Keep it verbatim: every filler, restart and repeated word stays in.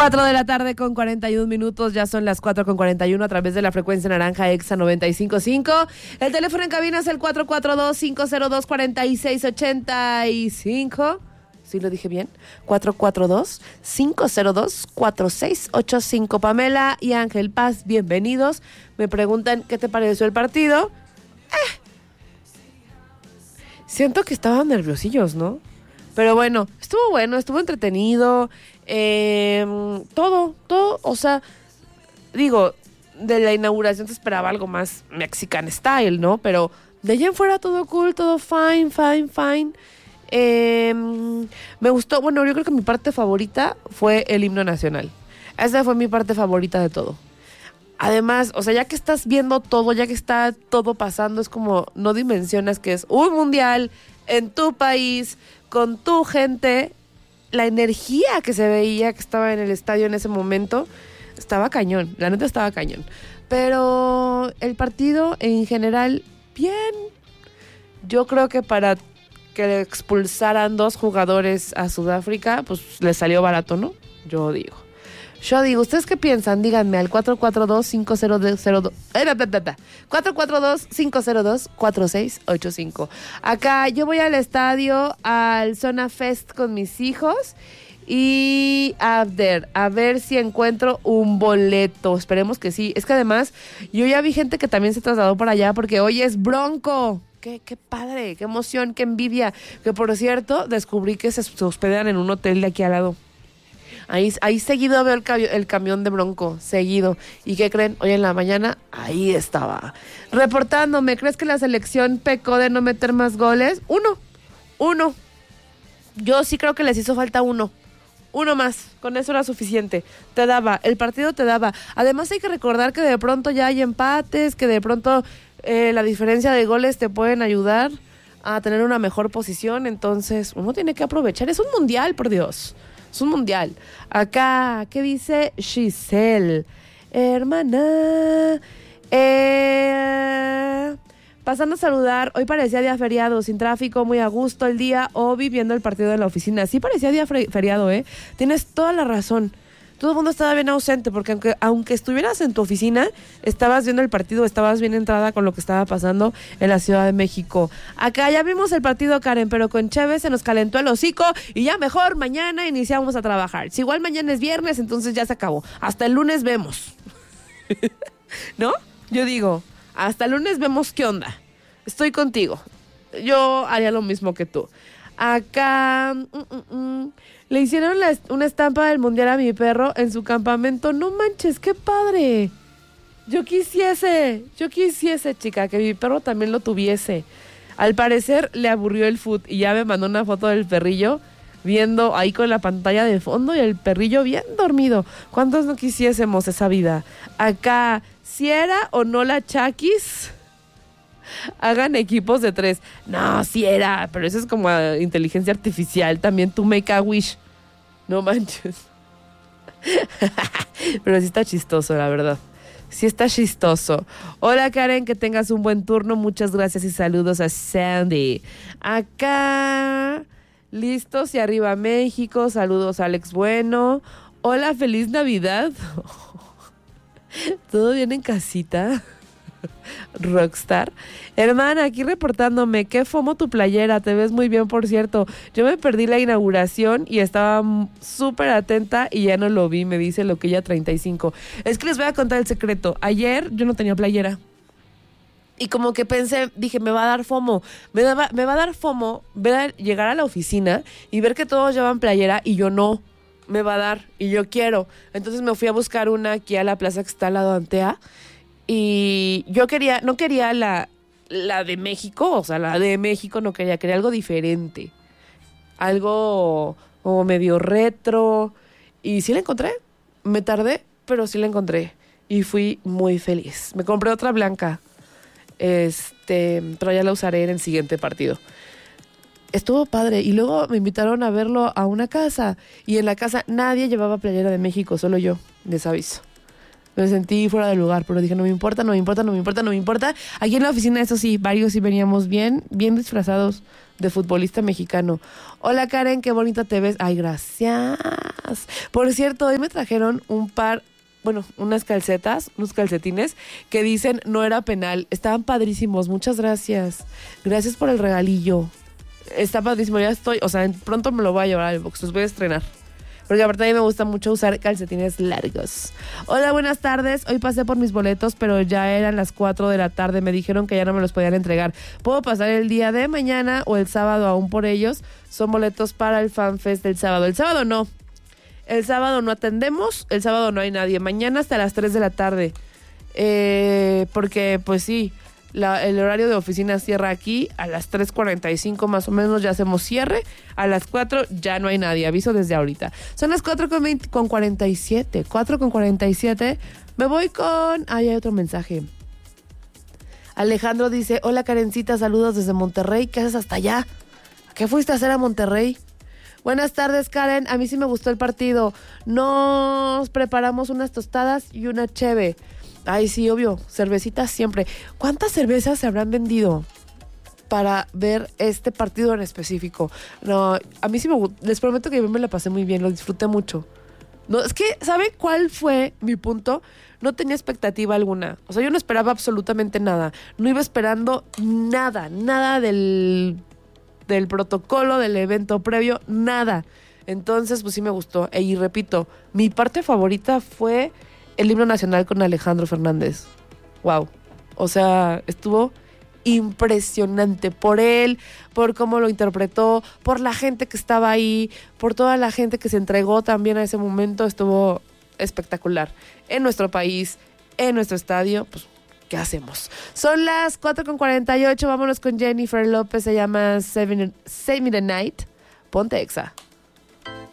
cuatro de la tarde con cuarenta y un minutos, ya son las cuatro con cuarenta y uno a través de la frecuencia naranja Exa noventa y cinco punto cinco. El teléfono en cabina es el cuatro cuatro dos, cinco cero dos, cuatro seis ocho cinco. ¿Sí lo dije bien? cuatro cuatro dos, cinco cero dos, cuatro seis ocho cinco. Pamela y Ángel Paz, bienvenidos. Me preguntan, ¿qué te pareció el partido? Eh. Siento que estaban nerviosillos, ¿no? Pero bueno, estuvo bueno, estuvo entretenido. Eh, todo, todo, o sea, digo, de la inauguración se esperaba algo más Mexican style, ¿no? Pero de allá en fuera todo cool, todo fine, fine, fine. Eh, me gustó, bueno, yo creo que mi parte favorita fue el himno nacional. Esa fue mi parte favorita de todo. Además, o sea, ya que estás viendo todo, ya que está todo pasando, es como no dimensionas que es un mundial en tu país, con tu gente. La energía que se veía que estaba en el estadio en ese momento estaba cañón, la neta estaba cañón. Pero el partido en general, bien. Yo creo que para que expulsaran dos jugadores a Sudáfrica, pues les salió barato, ¿no? Yo digo. Yo digo, ¿ustedes qué piensan? Díganme al cuatro cuatro dos, cinco cero dos cuatro cuatro dos, cinco cero dos, cuatro seis ocho cinco. Acá yo voy al estadio, al Zona Fest con mis hijos y a ver, a ver si encuentro un boleto. Esperemos que sí. Es que además yo ya vi gente que también se trasladó para allá porque hoy es Bronco. Qué, qué padre, qué emoción, qué envidia. Que por cierto, descubrí que se, se hospedan en un hotel de aquí al lado. Ahí, ahí seguido veo el, cami- el camión de Bronco, seguido. ¿Y qué creen? Hoy en la mañana, ahí estaba. Reportándome, ¿crees que la selección pecó de no meter más goles? Uno, uno. Yo sí creo que les hizo falta uno. Uno más, con eso era suficiente. Te daba, el partido te daba. Además hay que recordar que de pronto ya hay empates, que de pronto eh, la diferencia de goles te pueden ayudar a tener una mejor posición. Entonces uno tiene que aprovechar. Es un mundial, por Dios. Es un mundial. Acá, ¿qué dice Giselle? Hermana. Eh, pasando a saludar. Hoy parecía día feriado, sin tráfico, muy a gusto el día. O viviendo el partido en la oficina. Sí parecía día fre- feriado, ¿eh? Tienes toda la razón. Todo el mundo estaba bien ausente, porque aunque, aunque estuvieras en tu oficina, estabas viendo el partido, estabas bien entrada con lo que estaba pasando en la Ciudad de México. Acá ya vimos el partido, Karen, pero con Chévez se nos calentó el hocico y ya mejor mañana iniciamos a trabajar. Si igual mañana es viernes, entonces ya se acabó. Hasta el lunes vemos. ¿No? Yo digo, hasta el lunes vemos qué onda. Estoy contigo. Yo haría lo mismo que tú. Acá mm, mm, mm, le hicieron la, una estampa del mundial a mi perro en su campamento. No manches, qué padre. Yo quisiese, yo quisiese, chica, que mi perro también lo tuviese. Al parecer le aburrió el fut y ya me mandó una foto del perrillo viendo ahí con la pantalla de fondo y el perrillo bien dormido. ¿Cuántos no quisiésemos esa vida? Acá, si era o no la Chakis, hagan equipos de tres. No, sí era, pero eso es como uh, inteligencia artificial. También tú make a wish. No manches. Pero sí está chistoso, la verdad. Sí está chistoso. Hola, Karen, que tengas un buen turno. Muchas gracias y saludos a Sandy. Acá, listos y arriba México. Saludos a Alex Bueno. Hola, feliz Navidad. ¿Todo bien en casita? Rockstar. Hermana, aquí reportándome. Qué fomo tu playera, te ves muy bien, por cierto. Yo me perdí la inauguración y estaba súper atenta y ya no lo vi, me dice lo que ya treinta y cinco. Es que les voy a contar el secreto. Ayer yo no tenía playera y como que pensé, dije, me va a dar fomo, me, daba, me va a dar fomo ver a, llegar a la oficina y ver que todos llevan playera y yo no. Me va a dar y yo quiero. Entonces me fui a buscar una aquí a la plaza que está al lado de Antea. Y yo quería, no quería la, la de México, o sea, la de México no quería, quería algo diferente. Algo como medio retro. Y sí la encontré. Me tardé, pero sí la encontré. Y fui muy feliz. Me compré otra blanca. Este, pero ya la usaré en el siguiente partido. Estuvo padre. Y luego me invitaron a verlo a una casa. Y en la casa nadie llevaba playera de México, solo yo. Les aviso. Me sentí fuera de lugar, pero dije, no me importa, no me importa, no me importa, no me importa. Aquí en la oficina, eso sí, varios sí veníamos bien, bien disfrazados de futbolista mexicano. Hola, Karen, qué bonita te ves. Ay, gracias. más. Por cierto, hoy me trajeron un par, bueno, unas calcetas, unos calcetines que dicen no era penal. Estaban padrísimos, muchas gracias. Gracias por el regalillo. Está padrísimo, ya estoy, o sea, pronto me lo voy a llevar al box, los voy a estrenar. Porque aparte a mí me gusta mucho usar calcetines largos. Hola, buenas tardes. Hoy pasé por mis boletos, pero ya eran las cuatro de la tarde. Me dijeron que ya no me los podían entregar. ¿Puedo pasar el día de mañana o el sábado aún por ellos? Son boletos para el FanFest del sábado. El sábado no. El sábado no atendemos. El sábado no hay nadie. Mañana hasta las tres de la tarde. Eh, porque, pues sí, la, el horario de oficina cierra aquí a las tres cuarenta y cinco más o menos, ya hacemos cierre. A las cuatro ya no hay nadie, aviso desde ahorita. Son las cuatro con cuarenta y siete. cuatro con cuarenta y siete. Me voy con... Ay, hay otro mensaje. Alejandro dice, hola Karencita, saludos desde Monterrey. ¿Qué haces hasta allá? ¿Qué fuiste a hacer a Monterrey? Buenas tardes, Karen. A mí sí me gustó el partido. Nos preparamos unas tostadas y una cheve. Ay, sí, obvio, cervecitas siempre. ¿Cuántas cervezas se habrán vendido para ver este partido en específico? No, a mí sí me gustó. Les prometo que yo me la pasé muy bien, lo disfruté mucho. No, es que, ¿sabe cuál fue mi punto? No tenía expectativa alguna. O sea, yo no esperaba absolutamente nada. No iba esperando nada, nada del, del protocolo, del evento previo, nada. Entonces, pues sí me gustó. Y repito, mi parte favorita fue el himno nacional con Alejandro Fernández. Wow. O sea, estuvo impresionante por él, por cómo lo interpretó, por la gente que estaba ahí, por toda la gente que se entregó también a ese momento. Estuvo espectacular. En nuestro país, en nuestro estadio, pues, ¿qué hacemos? Son las cuatro con cuarenta y ocho. Vámonos con Jennifer López. Se llama Save Me the Night. Ponte Exa.